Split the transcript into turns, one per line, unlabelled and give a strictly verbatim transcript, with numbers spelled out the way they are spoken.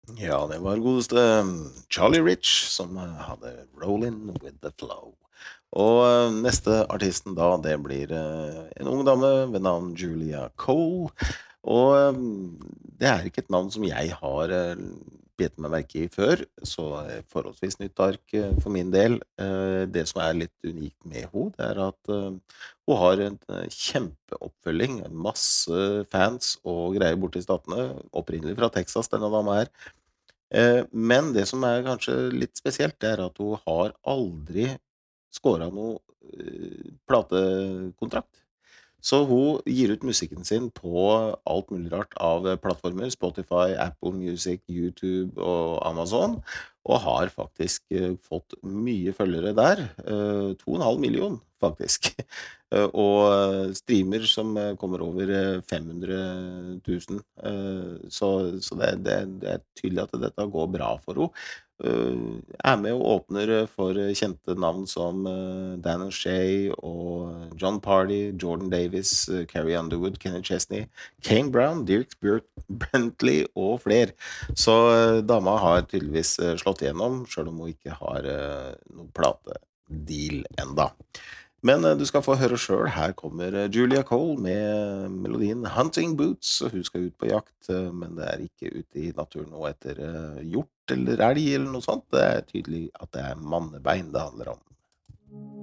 Ja, det var godeste Charlie Rich som eh, hadde Rollin' with the Flow. Og eh, neste artisten da, det blir eh, en ung dame ved navn Julia Cole. Og eh, det er ikke et navn som jeg har eh, bitt meg merke i før, så eh, forholdsvis nytt ark eh, for min del. Eh, det som er litt unikt med henne, det er at eh, hun har en eh, kjempeoppfølging, masse fans og greier borte i statene, opprinnelig fra Texas, denne dama her. Eh, men det som er kanskje litt spesielt, det er at hun har aldri scora noe eh, platekontrakt. Så hun gir ut musikken sin på alt mulig rart av eh, plattformer. Spotify, Apple Music, YouTube og Amazon. Og har faktisk eh, fått mye følgere der. Eh, to og en halv million, faktisk. Eh, og eh, streamer som eh, kommer over eh, fem hundre tusen. Eh, Så, så det, det, det er tydelig at dette går bra for henne. Uh, er med og åpner eh, for eh, kjente navn som eh, Dan O'Shea og John Party, Jordan Davis, eh, Carrie Underwood, Kenny Chesney, Kane Brown, Dirk Burt Bentley og flere. Så eh, dama har tydeligvis eh, slått igjennom, selv om hun ikke har eh, noen platedeal enda. Men eh, du skal få høre selv, her kommer eh, Julia Cole med melodien Hunting Boots, og hun skal ut på jakt, eh, men det er ikke ute i naturen nå etter eh, hjort eller elg eller noe sånt. Det er tydelig at det er mannebein det handler om.